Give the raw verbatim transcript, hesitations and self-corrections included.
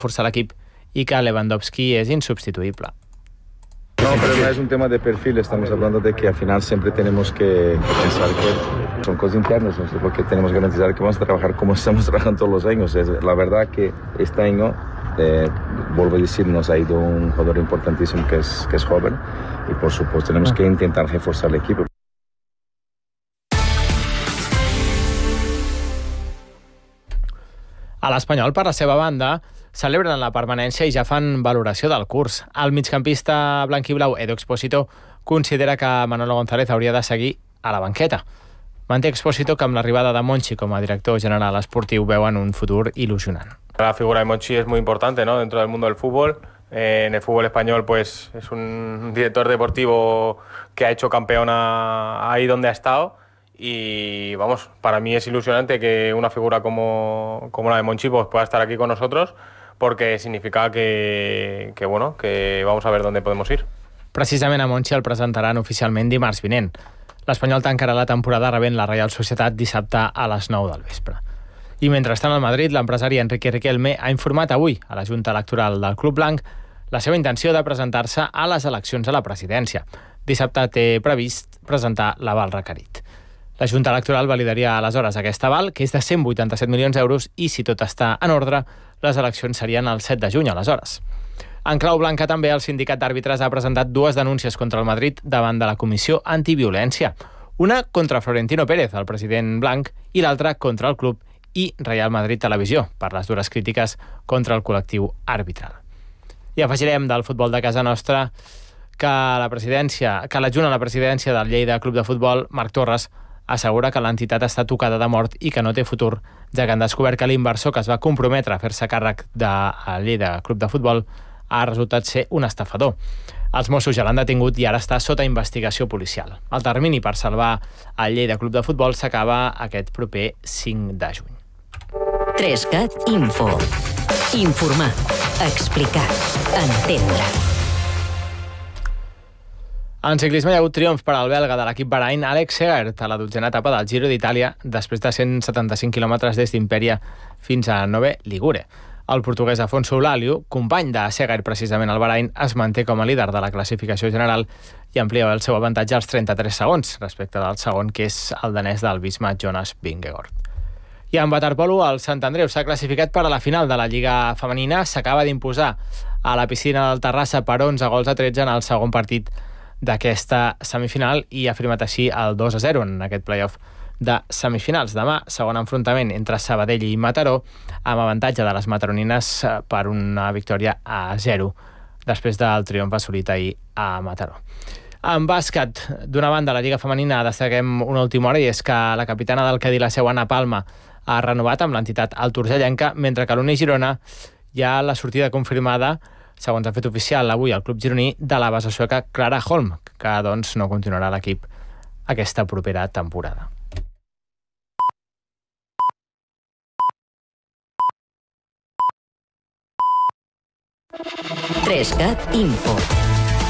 forçar l'equip i que Lewandowski és insubstituible. No, pero no es un tema de perfil, estamos hablando de que al final siempre tenemos que, que pensar que son cosas internas, ¿no? Porque tenemos que garantizar que vamos a trabajar como estamos trabajando todos los años. Es, la verdad que este año, eh, vuelvo a decir, nos ha ido un jugador importantísimo que es, que es joven y por supuesto tenemos que intentar reforzar el equipo. A l'Espanyol, per la seva banda, celebren la permanència i ja fan valoració del curs. El migcampista blanquiblau Edu Expósito considera que Manolo González hauria de seguir a la banqueta. Manté Expósito que amb l'arribada de Monchi com a director general esportiu veuen un futur il·lusionant. La figura de Monchi es muy importante, ¿no?, dentro del mundo del fútbol. Eh, en el fútbol español pues es un director deportivo que ha hecho campeón a, ahí donde ha estado. Y vamos, para mí es ilusionante que una figura como, como la de Monchi pues, pueda estar aquí con nosotros, porque significa que, que, bueno, que vamos a ver dónde podemos ir. Precisament a Monchi el presentaran oficialment dimarts vinent. L'Espanyol tancarà la temporada rebent la Reial Societat dissabte a les nou del vespre. I mentrestant al Madrid, l'empresari Enrique Riquelme ha informat avui a la Junta Electoral del Club Blanc la seva intenció de presentar-se a les eleccions a la presidència. Dissabte té previst presentar l'aval requerit. La Junta Electoral validaria aleshores aquest aval, que és de cent vuitanta-set milions d'euros, i si tot està en ordre, les eleccions serien el set de juny, aleshores. En clau blanca també el sindicat d'àrbitres ha presentat dues denúncies contra el Madrid davant de la Comissió Antiviolència. Una contra Florentino Pérez, el president blanc, i l'altra contra el club i Real Madrid Televisió, per les dures crítiques contra el col·lectiu arbitral. I afegirem del futbol de casa nostra que la presidència, que l'adjunt a la presidència del Lleida Club de Futbol, Marc Torres, assegura que l'entitat està tocada de mort i que no té futur, ja que han descobert que l'inversor que es va comprometre a fer-se càrrec del Lleida Club de Futbol ha resultat ser un estafador. Els Mossos ja l'han detingut i ara està sota investigació policial. El termini per salvar el Lleida Club de Futbol s'acaba aquest proper cinc de juny. tres cat Info. Informar, explicar, entendre. En ciclisme hi ha hagut triomf per al belga de l'equip Bahrain, Alex Segert, a la dotzena etapa del Giro d'Itàlia, després de cent setanta-cinc quilòmetres des d'Imperia fins a Nove Ligure. El portuguès Afonso Eulàlio, company de Segert precisament al Bahrain, es manté com a líder de la classificació general i amplia el seu avantatge als trenta-tres segons, respecte del segon, que és el danès del Visma Jonas Vingegaard. I en waterpolo, el Sant Andreu s'ha classificat per a la final de la Lliga Femenina. S'acaba d'imposar a la piscina del Terrassa per onze gols a tretze en el segon partit d'aquesta semifinal i ha firmat així el dos a zero en aquest play-off de semifinals. Demà, segon enfrontament entre Sabadell i Mataró, amb avantatge de les mataronines per una victòria a zero, després del triomf assolit ahir a Mataró. En bàsquet, d'una banda, la Lliga Femenina, destaquem una última hora, i és que la capitana del Cadí, la seu Anna Palma, ha renovat amb l'entitat altorgellenca, mentre que l'Uni Girona hi ha la sortida confirmada, segons ha fet oficial avui el club gironí, de la base sueca Clara Holm, que doncs no continuarà a l'equip aquesta propera temporada. tres cat Info.